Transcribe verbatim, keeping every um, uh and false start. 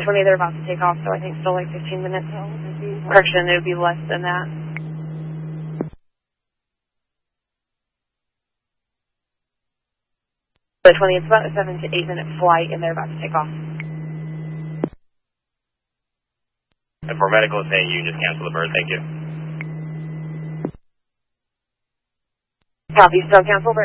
twenty, they're about to take off, so I think still like fifteen minutes. Correction, it would be less than that. So twenty, it's about a seven to eight minute flight, and they're about to take off. And for medical, it's saying you can just cancel the bird. Thank you. Copy, still cancel bird.